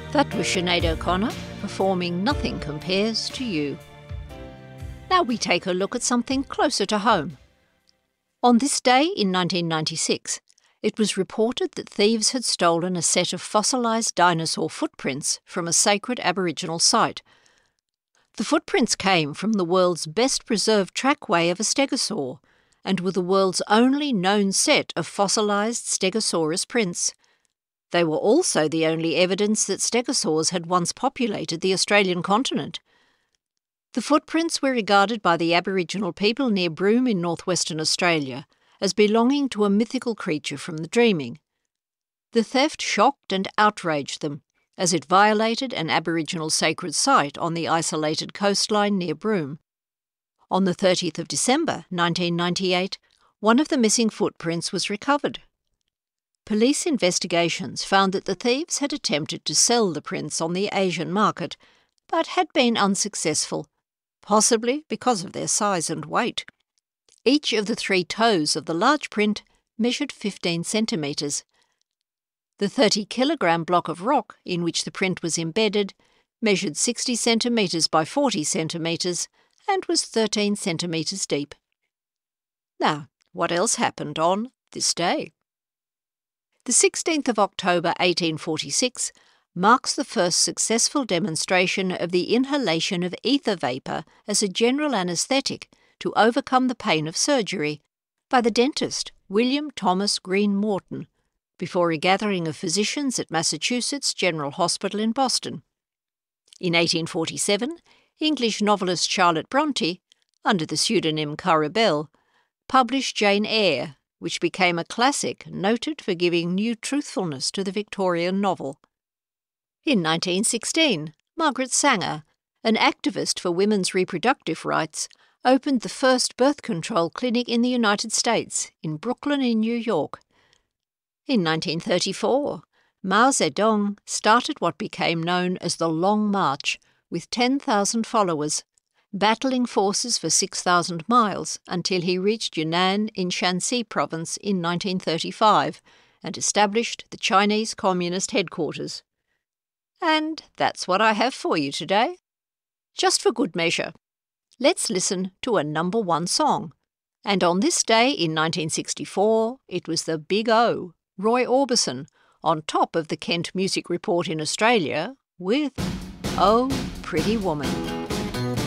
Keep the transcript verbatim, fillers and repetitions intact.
That was Sinead O'Connor performing Nothing Compares to You. Now we take a look at something closer to home. On this day in nineteen ninety-six, it was reported that thieves had stolen a set of fossilised dinosaur footprints from a sacred Aboriginal site. The footprints came from the world's best preserved trackway of a stegosaur and were the world's only known set of fossilised Stegosaurus prints. They were also the only evidence that stegosaurs had once populated the Australian continent. The footprints were regarded by the Aboriginal people near Broome in northwestern Australia as belonging to a mythical creature from the dreaming. The theft shocked and outraged them, as it violated an Aboriginal sacred site on the isolated coastline near Broome. On the thirtieth of December nineteen ninety-eight, one of the missing footprints was recovered. Police investigations found that the thieves had attempted to sell the prints on the Asian market, but had been unsuccessful, possibly because of their size and weight. Each of the three toes of the large print measured fifteen centimetres. The thirty kilogram block of rock in which the print was embedded measured sixty centimetres by forty centimetres and was thirteen centimetres deep. Now, what else happened on this day? The sixteenth of October eighteen forty-six marks the first successful demonstration of the inhalation of ether vapour as a general anaesthetic to overcome the pain of surgery by the dentist William Thomas Green Morton before a gathering of physicians at Massachusetts General Hospital in Boston. In eighteen forty-seven, English novelist Charlotte Bronte, under the pseudonym Currer Bell, published Jane Eyre, which became a classic noted for giving new truthfulness to the Victorian novel. In nineteen sixteen, Margaret Sanger, an activist for women's reproductive rights, opened the first birth control clinic in the United States, in Brooklyn in New York. In nineteen thirty-four, Mao Zedong started what became known as the Long March, with ten thousand followers, battling forces for six thousand miles until he reached Yunnan in Shanxi province in nineteen thirty-five and established the Chinese Communist headquarters. And that's what I have for you today. Just for good measure, let's listen to a number one song. And on this day in nineteen sixty-four, it was the Big O, Roy Orbison, on top of the Kent Music Report in Australia with Oh, Pretty Woman.